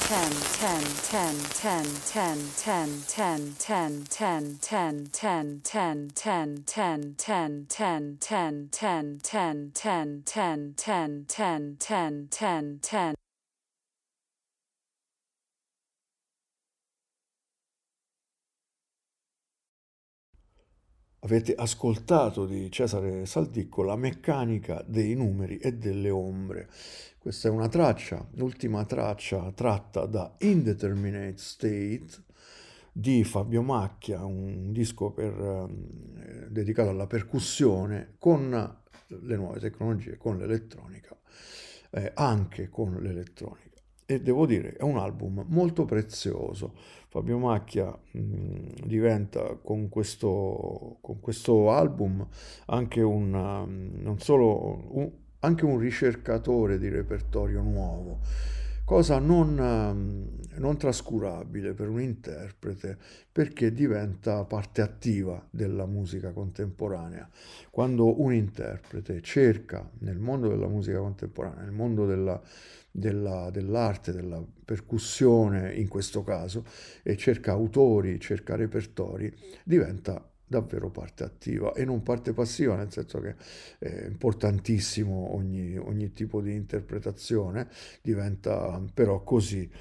Avete ascoltato di Cesare Saldicco La meccanica dei numeri e delle ombre. Questa è una traccia, l'ultima traccia tratta da Indeterminate State di Fabio Macchia, un disco dedicato alla percussione con le nuove tecnologie, con l'elettronica, anche con l'elettronica. E devo dire, è un album molto prezioso. Fabio Macchia diventa con questo album anche non solo anche un ricercatore di repertorio nuovo, cosa non trascurabile per un interprete perché diventa parte attiva della musica contemporanea. Quando un interprete cerca nel mondo della musica contemporanea, nel mondo dell'arte, della percussione in questo caso, e cerca autori, cerca repertori, diventa davvero parte attiva e non parte passiva, nel senso che è importantissimo ogni tipo di interpretazione, diventa però così,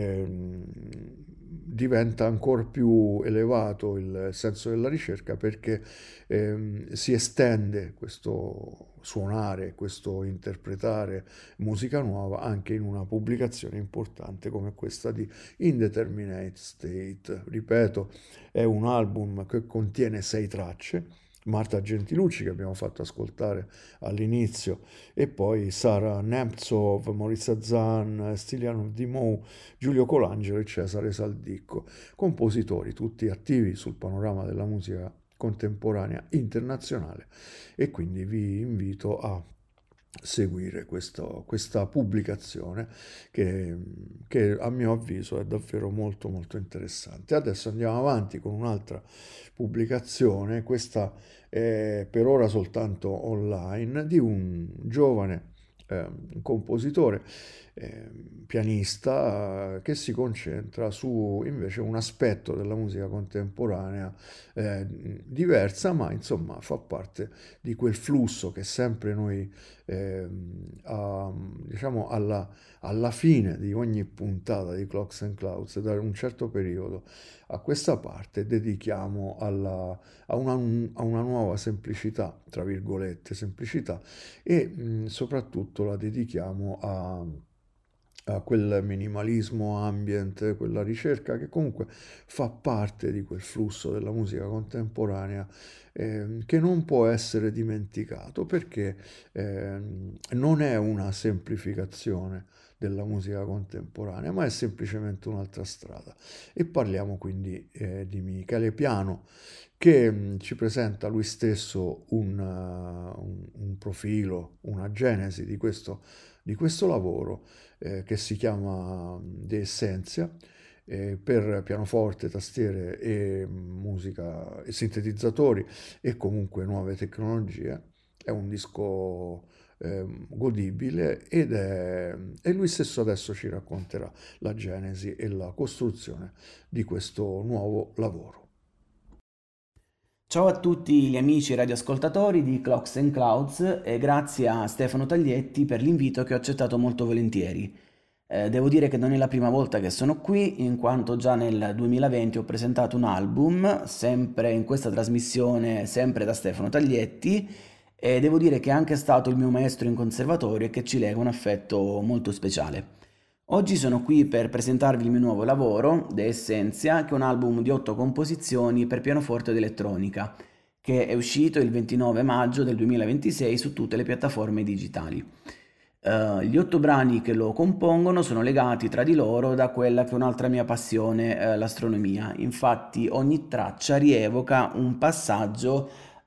diventa ancora più elevato il senso della ricerca perché si estende questo suonare, questo interpretare musica nuova anche in una pubblicazione importante come questa di Indeterminate State. Ripeto, è un album che contiene 6 tracce. Marta Gentilucci che abbiamo fatto ascoltare all'inizio e poi Sara Nemtsov, Maurizio Zan, Stiliano Dimou, Giulio Colangelo e Cesare Saldicco, compositori tutti attivi sul panorama della musica contemporanea internazionale e quindi vi invito a seguire questa pubblicazione che a mio avviso è davvero molto molto interessante. Adesso andiamo avanti con un'altra pubblicazione, questa è per ora soltanto online, di un giovane compositore, pianista che si concentra su invece un aspetto della musica contemporanea diversa, ma insomma fa parte di quel flusso che sempre noi diciamo alla fine di ogni puntata di Clocks and Clouds, da un certo periodo a questa parte, dedichiamo a una nuova semplicità, tra virgolette, semplicità, e soprattutto la dedichiamo a quel minimalismo ambient, quella ricerca che comunque fa parte di quel flusso della musica contemporanea che non può essere dimenticato perché non è una semplificazione della musica contemporanea, ma è semplicemente un'altra strada. E parliamo quindi di Michele Piano, che ci presenta lui stesso un profilo, una genesi di questo lavoro che si chiama De Essentia, per pianoforte, tastiere e musica e sintetizzatori e comunque nuove tecnologie. È un disco godibile e lui stesso adesso ci racconterà la genesi e la costruzione di questo nuovo lavoro. Ciao a tutti gli amici radioascoltatori di Clocks and Clouds e grazie a Stefano Taglietti per l'invito che ho accettato molto volentieri. Devo dire che non è la prima volta che sono qui, in quanto già nel 2020 ho presentato un album, sempre in questa trasmissione, sempre da Stefano Taglietti, e devo dire che è anche stato il mio maestro in conservatorio e che ci lega un affetto molto speciale. Oggi sono qui per presentarvi il mio nuovo lavoro, De Essentia, che è un album di 8 composizioni per pianoforte ed elettronica, che è uscito il 29 maggio del 2026 su tutte le piattaforme digitali. Gli 8 brani che lo compongono sono legati tra di loro da quella che è un'altra mia passione, l'astronomia. Infatti ogni traccia rievoca un passaggio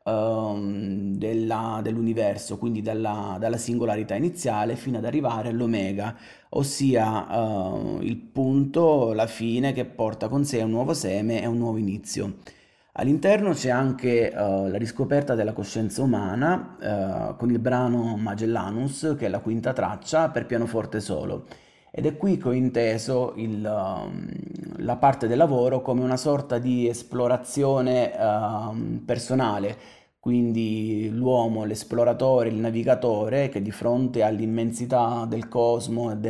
dell'universo, quindi dalla singolarità iniziale fino ad arrivare all'omega, ossia il punto, la fine che porta con sé un nuovo seme e un nuovo inizio. All'interno c'è anche la riscoperta della coscienza umana con il brano Magellanus, che è la quinta traccia per pianoforte solo. ed è qui che ho inteso la parte del lavoro come una sorta di esplorazione personale, quindi l'uomo, l'esploratore, il navigatore che di fronte all'immensità del cosmo e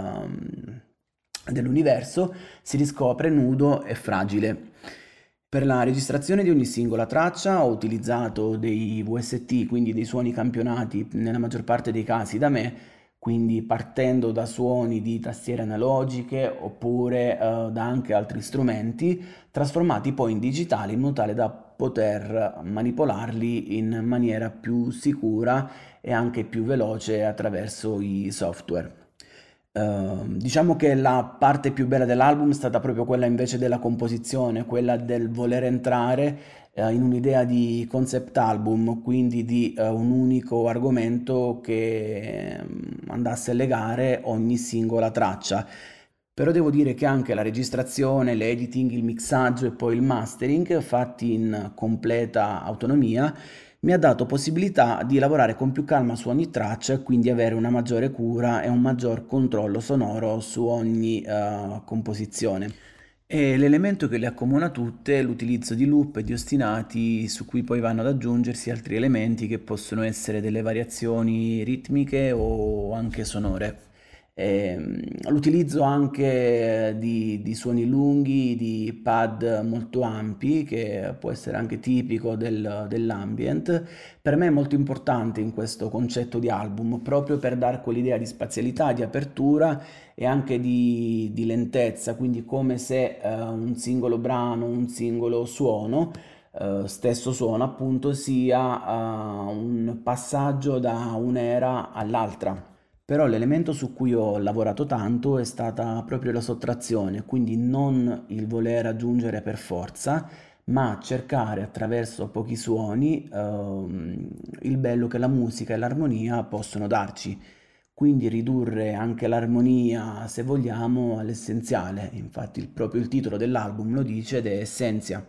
dell'universo si riscopre nudo e fragile. Per la registrazione di ogni singola traccia ho utilizzato dei VST, quindi dei suoni campionati nella maggior parte dei casi da me, quindi partendo da suoni di tastiere analogiche oppure da anche altri strumenti, trasformati poi in digitale in modo tale da poter manipolarli in maniera più sicura e anche più veloce attraverso i software. Diciamo che la parte più bella dell'album è stata proprio quella invece della composizione, quella del voler entrare in un'idea di concept album, quindi di un unico argomento che andasse a legare ogni singola traccia. Però devo dire che anche la registrazione, l'editing, il mixaggio e poi il mastering, fatti in completa autonomia, mi ha dato possibilità di lavorare con più calma su ogni traccia e quindi avere una maggiore cura e un maggior controllo sonoro su ogni composizione. E l'elemento che le accomuna tutte è l'utilizzo di loop e di ostinati su cui poi vanno ad aggiungersi altri elementi che possono essere delle variazioni ritmiche o anche sonore. L'utilizzo anche di suoni lunghi, di pad molto ampi, che può essere anche tipico dell'ambient, per me è molto importante in questo concetto di album, proprio per dare quell'idea di spazialità, di apertura e anche di lentezza, quindi come se un singolo brano, un singolo suono, stesso suono appunto, sia un passaggio da un'era all'altra. Però l'elemento su cui ho lavorato tanto è stata proprio la sottrazione, quindi non il voler aggiungere per forza, ma cercare attraverso pochi suoni il bello che la musica e l'armonia possono darci. Quindi ridurre anche l'armonia, se vogliamo, all'essenziale. Infatti proprio il titolo dell'album lo dice ed è Essentia.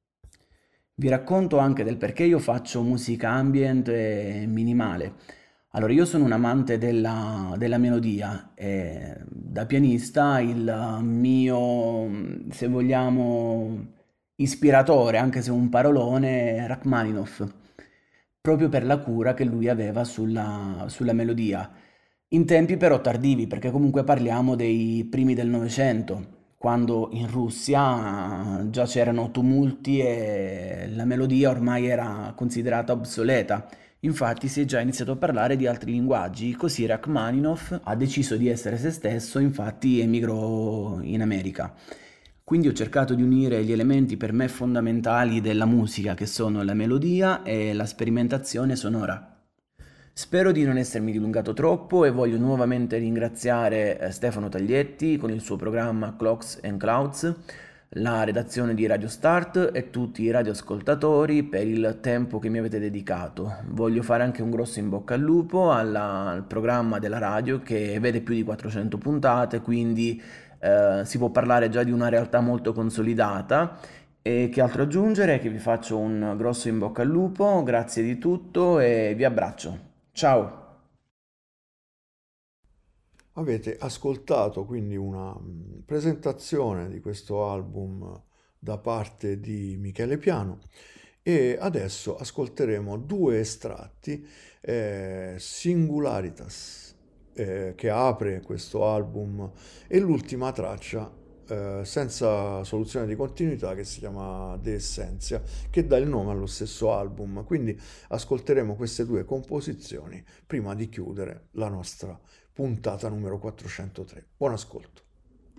Vi racconto anche del perché io faccio musica ambient e minimale. Allora, io sono un amante della melodia e da pianista il mio, se vogliamo, ispiratore, anche se un parolone, è Rachmaninoff, proprio per la cura che lui aveva sulla melodia. In tempi però tardivi, perché comunque parliamo dei primi del Novecento, quando in Russia già c'erano tumulti e la melodia ormai era considerata obsoleta. Infatti si è già iniziato a parlare di altri linguaggi, così Rachmaninoff ha deciso di essere se stesso, infatti emigrò in America. Quindi ho cercato di unire gli elementi per me fondamentali della musica, che sono la melodia e la sperimentazione sonora. Spero di non essermi dilungato troppo e voglio nuovamente ringraziare Stefano Taglietti con il suo programma Clocks and Clouds, la redazione di Radio Start e tutti i radioascoltatori per il tempo che mi avete dedicato. Voglio fare anche un grosso in bocca al lupo al programma della radio che vede più di 400 puntate, quindi si può parlare già di una realtà molto consolidata. E che altro aggiungere? Che vi faccio un grosso in bocca al lupo, grazie di tutto e vi abbraccio. Ciao! Avete ascoltato quindi una presentazione di questo album da parte di Michele Piano e adesso ascolteremo due estratti, Singularitas, che apre questo album, e l'ultima traccia, senza soluzione di continuità, che si chiama De Essentia, che dà il nome allo stesso album. Quindi ascolteremo queste due composizioni prima di chiudere la nostra puntata numero 403. Buon ascolto.